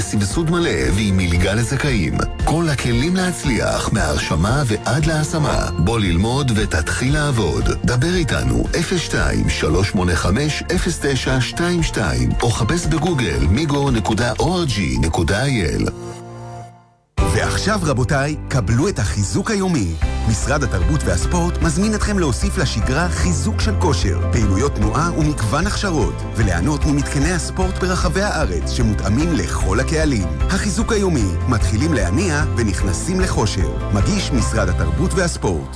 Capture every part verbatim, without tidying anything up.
סבסוד מלא ועם מלגה לזכאים. כל הכלים להצליח, מהרשמה ועד להשמה. בוא ללמוד ותתחיל לעבוד. דבר איתנו אפס שתיים שלוש שמונה חמש אפס תשע שתיים שתיים או חפש בגוגל מיגו נקודה או אר ג'י נקודה איי אל. ועכשיו רבותיי, קבלו את החיזוק היומי. משרד התרבות והספורט מזמין אתכם להוסיף לשגרה חיזוק של כושר, פעילויות תנועה ומגוון הכשרות, וליהנות ממתקני הספורט ברחבי הארץ שמותאמים לכל הקהלים. החיזוק היומי, מתחילים להניע ונכנסים לחושר. מגיש משרד התרבות והספורט.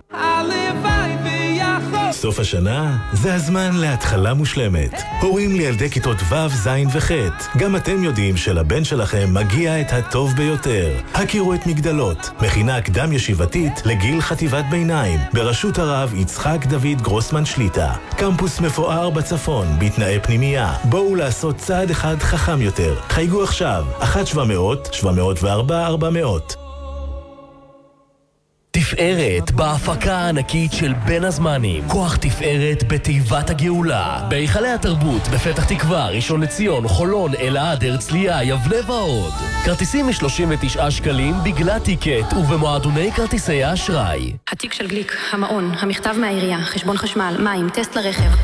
סוף השנה זה הזמן להתחלה מושלמת. הורים לילדי כיתות ו', ז' וח'. גם אתם יודעים שלבן שלכם מגיע את הטוב ביותר. הכירו את מגדלות, מכינה קדם ישיבתית לגיל חטיבת ביניים, בראשות הרב יצחק דוד גרוסמן שליטה. קמפוס מפואר בצפון, בתנאי פנימייה. בואו לעשות צעד אחד חכם יותר. חייגו עכשיו, אחת שבע מאות, שבע מאות וארבע, ארבע מאות. תפארת בהפקה הענקית של בין הזמנים. כוח תפארת בתיבת הגאולה. בהיכלי התרבות בפתח תקווה, ראשון לציון, חולון, אלעד, הרצליה, יבנה ועוד. כרטיסים מ-שלושים ותשעה שקלים בגלל טיקט ובמועדוני כרטיסי האשראי. התיק של גליק, המעון, המכתב מהעירייה, חשבון חשמל, מים, טסט לרכב.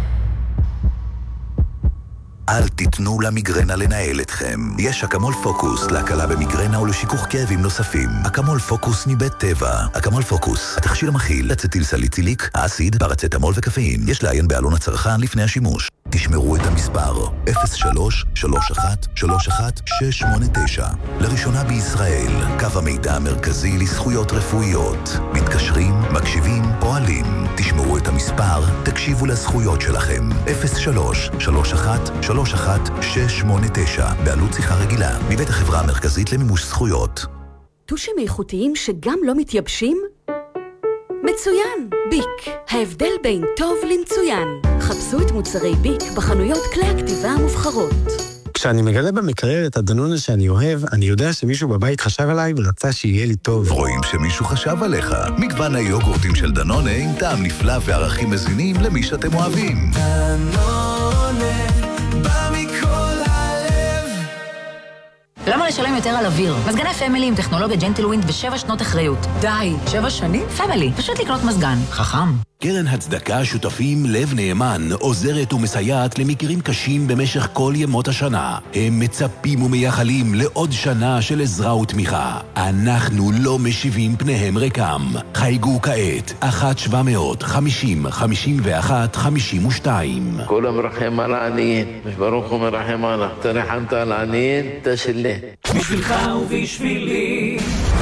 אל תיתנו למיגרנה לנהל אתכם. יש אקמול פוקוס להקלה במיגרנה ולשיכוך כאבים נוספים. אקמול פוקוס מבית טבע. אקמול פוקוס, התכשיר המכיל אצטיל סליציליק, האסיד, פרצטמול וקפאין. יש לעיין בעלון הצרכן לפני השימוש. תשמרו את המספר אפס שלוש שלוש אחת שלוש אחת שש שמונה תשע. לראשונה בישראל, קו המידע המרכזי לזכויות רפואיות. מתקשרים, מקשיבים, פועלים. תשמרו את המספר, תקשיבו לזכויות שלכם. אפס שלוש שלוש אחת שלוש אחת שש שמונה תשע. בעלות שיחה רגילה, מבית החברה המרכזית למימוש זכויות. טושים איכותיים שגם לא מתייבשים? מצוין! ביק. ההבדל בין טוב למצוין. חפשו את מוצרי ביק בחנויות כלי הכתיבה המובחרות. כשאני מגלה במקרר את הדנונה שאני אוהב, אני יודע שמישהו בבית חשב עליי ורצה שיהיה לי טוב. רואים שמישהו חשב עליך. מגוון היוגורטים של דנונה עם טעם נפלא וערכים מזינים למי שאתם אוהבים. דנונה, בא מכל הלב. למה לשלם יותר על אוויר? מזגני פמילי עם טכנולוגיה ג'נטלווינד ושבע שנות אחריות. די, שבע שנים? פמילי, פשוט לקנות מזגן. חכם. קרן הצדקה שותפים לב נאמן עוזרת ומסייעת למקרים קשים במשך כל ימות השנה. הם מצפים ומייחלים לעוד שנה של עזרה ותמיכה. אנחנו לא משיבים פניהם ריקם. חייגו כעת אחת שבע מאות חמישים חמישים ואחת חמישים ושתיים. כל המרחם על העניים, ברוך הוא מרחם עליו. תרחמת על העניים, תשלה. בשבילך ובשבילי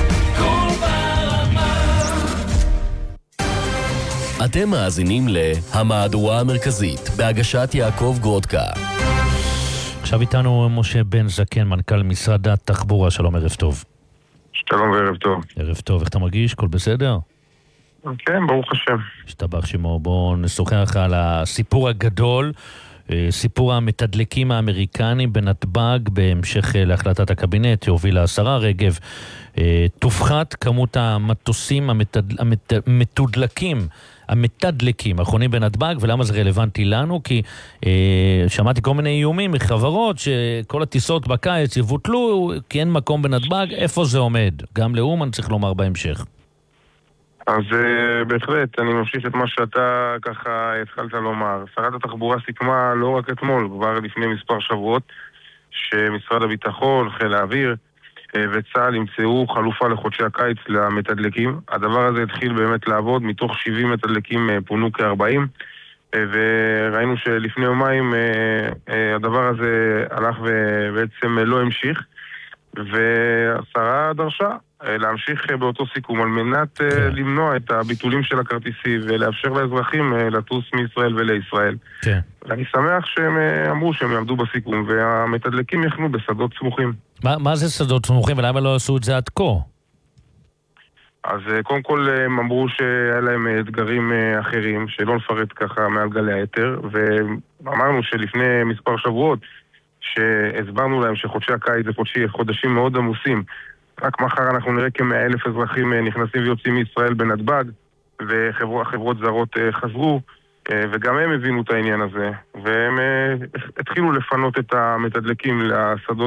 אתם מאזינים להמהדורה המרכזית בהגשת יעקב גרודקה. עכשיו איתנו משה בן זקן, מנכ"ל משרד התחבורה. שלום, ערב טוב. שלום וערב טוב. ערב טוב, איך אתה מרגיש? כל בסדר? כן, ברוך השם. השתבח שמו. בואו נשוחח על הסיפור הגדול, סיפור המתדלקים האמריקנים בנתב"ג, בהמשך להחלטת הקבינט שהובילה השרה רגב. תופחת כמות המטוסים המתד... המת... המתודלקים, המתדלקים, האחרונים בנתב"ג, ולמה זה רלוונטי לנו? כי אה, שמעתי כל מיני איומים מחברות שכל הטיסות בקיץ יבוטלו כי אין מקום בנתב"ג. איפה זה עומד? גם לאומן צריך לומר בהמשך. אז uh, בהחלט, אני ממשיך את מה שאתה ככה התחלת לומר. שרת התחבורה סיכמה לא רק אתמול, כבר לפני מספר שבועות, שמשרד הביטחון, חיל האוויר וצה"ל ימצאו חלופה לחודשי הקיץ למתדלקים. הדבר הזה התחיל באמת לעבוד, מתוך שבעים מתדלקים פונו כ-ארבעים, וראינו שלפני יומיים הדבר הזה הלך ובעצם לא המשיך, והשרה דרשה להמשיך באותו סיכום על מנת למנוע את הביטולים של הכרטיסים ולאפשר לאזרחים לטוס מישראל ולישראל. כן. אני שמח שהם אמרו שהם יעמדו בסיכום והמתדלקים יחנו בשדות סמוכים. מה, מה זה שדות סמוכים ולמה לא עשו את זה עד כה? אז קודם כל הם אמרו שהיה להם אתגרים אחרים שלא נפרט ככה מעל גלי היתר, ואמרנו שלפני מספר שבועות שהסברנו להם שחודשי הקיץ זה חודשי, חודשים מאוד עמוסים. רק מחר אנחנו נראה כמאה אלף אזרחים נכנסים ויוצאים מישראל בנתב"ג, וחברות זרות חזרו, וגם הם הבינו את העניין הזה, והם התחילו לפנות את המתדלקים לשדות